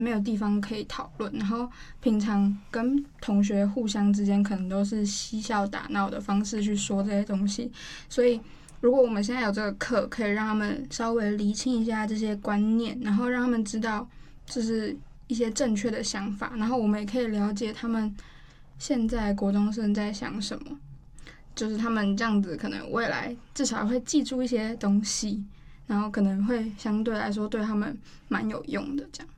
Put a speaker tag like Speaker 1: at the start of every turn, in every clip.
Speaker 1: 没有地方可以讨论，然后平常跟同学互相之间可能都是嬉笑打闹的方式去说这些东西，所以如果我们现在有这个课，可以让他们稍微厘清一下这些观念，然后让他们知道就是一些正确的想法，然后我们也可以了解他们现在国中生在想什么，就是他们这样子可能未来至少会记住一些东西，然后可能会相对来说对他们蛮有用的这样。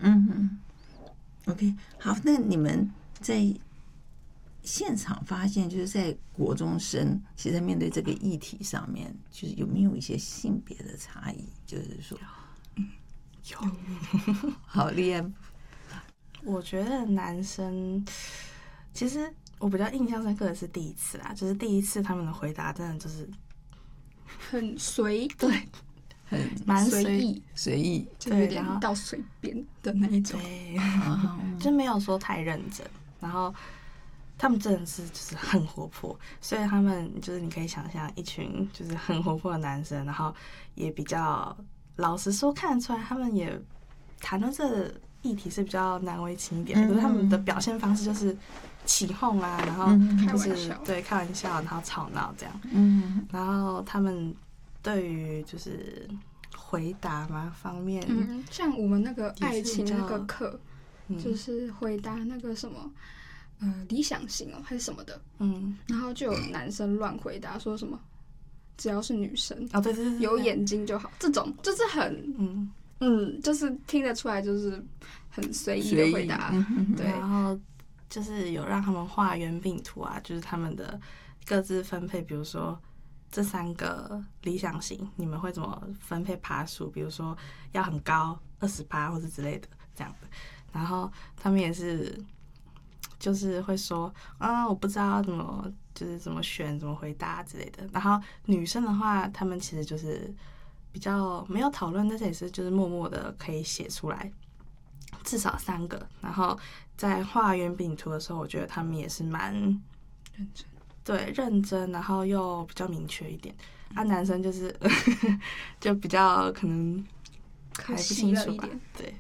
Speaker 2: OK， 好，那你们在现场发现，就是在国中生其实在面对这个议题上面，就是有没有一些性别的差异？就是说，有。好，立安，
Speaker 3: 我觉得男生其实我比较印象深刻的是第一次啦，就是第一次他们的回答真的就是
Speaker 1: 很随
Speaker 3: 对，蛮
Speaker 2: 随意，
Speaker 1: 就有点到随便的那一种，
Speaker 3: 对，就没有说太认真。然后他们真的是就是很活泼，所以他们就是你可以想象一群就是很活泼的男生，然后也比较老实说看得出来，他们也谈论这个议题是比较难为情一点的，可是他们的表现方式就是起哄啊，然后就是对开玩笑，然后吵闹这样。然后他们对于就是回答嘛方面，
Speaker 1: 像我们那个爱情那个课，就是回答那个什么理想型还是什么的，然后就有男生乱回答说什么只要是女生
Speaker 3: 对，
Speaker 1: 有眼睛就好，这种就是很就是听得出来就是很随意的回答，对，
Speaker 3: 然后就是有让他们画圆饼图啊，就是他们的各自分配，比如说这3个理想型，你们会怎么分配爬数？比如说要很高20%或者之类的这样的。然后他们也是就是会说我不知道怎么就是怎么选怎么回答之类的。然后女生的话，他们其实就是比较没有讨论，但是也是就是默默的可以写出来至少3个。然后在画圆饼图的时候，我觉得他们也是蛮
Speaker 1: 认真，
Speaker 3: 对，认真，然后又比较明确一点。男生就是就比较可能还不清楚吧，对，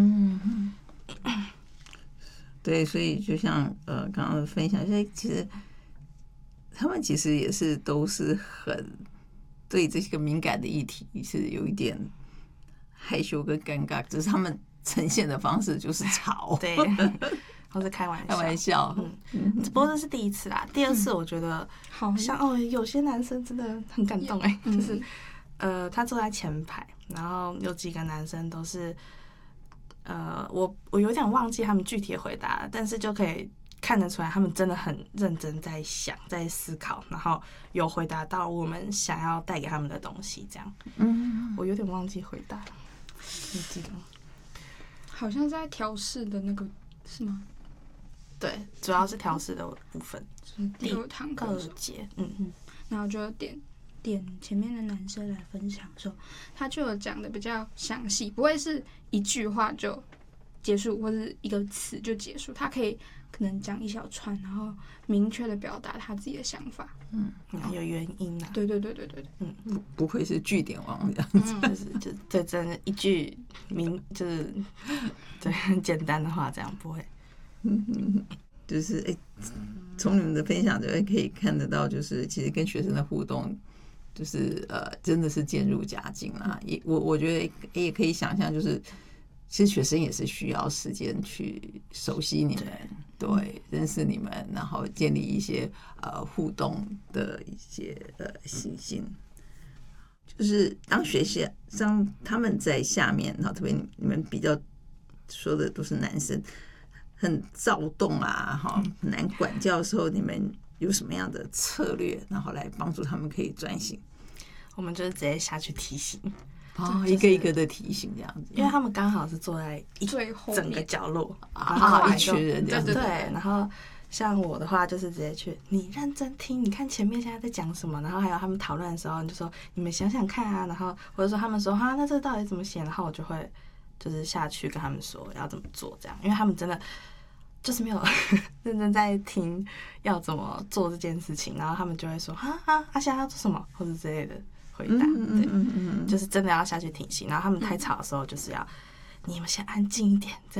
Speaker 2: 对，所以就像刚刚分享，所以其实他们其实也是都是很对这个敏感的议题是有一点害羞跟尴尬，只是他们呈现的方式就是吵，
Speaker 3: 对，或是开玩
Speaker 2: 笑，
Speaker 3: 不过这是第一次啦。第2次我觉得好像有些男生真的很感动就是他坐在前排，然后有几个男生都是我有点忘记他们具体的回答了，但是就可以看得出来他们真的很认真在想在思考，然后有回答到我们想要带给他们的东西这样。我有点忘记回答，你记得吗？
Speaker 1: 好像在调试的那个是吗？
Speaker 3: 对，主要是调试的部分，
Speaker 1: 就是第2堂课
Speaker 3: 2节，
Speaker 1: 然后就点前面的男生来分享的时候，他就有讲的比较详细，不会是一句话就结束，或是一个词就结束，他可能讲一小串，然后明确的表达他自己的想法，
Speaker 3: 有原因啊，
Speaker 1: 对，
Speaker 2: 不会是句点王这
Speaker 3: 样子，就对，真的一句就是对很简单的话，这样不会。
Speaker 2: 就是从你们的分享就可以看得到，就是其实跟学生的互动，就是真的是渐入佳境啦。我觉得也可以想象，就是其实学生也是需要时间去熟悉你们，对，认识你们，然后建立一些互动的一些习性。就是当学校当他们在下面，然后特别你们比较说的都是男生。很躁动啊，很难管教的时候，你们有什么样的策略，然后来帮助他们可以专心？
Speaker 3: 我们就是直接下去提醒，
Speaker 2: 一个一个的提醒这样子，
Speaker 3: 因为他们刚好是坐在整个角落，然
Speaker 2: 后一群人这样子，
Speaker 3: 对，然后像我的话就是直接去，你认真听，你看前面现在在讲什么，然后还有他们讨论的时候，你就说你们想想看啊，然后或者说他们说那这到底怎么写，然后我就会就是下去跟他们说要怎么做这样，因为他们真的就是没有认真在听要怎么做这件事情，然后他们就会说现在要做什么或者之类的回答，对，就是真的要下去听戏，然后他们太吵的时候就是要你们先安静一点。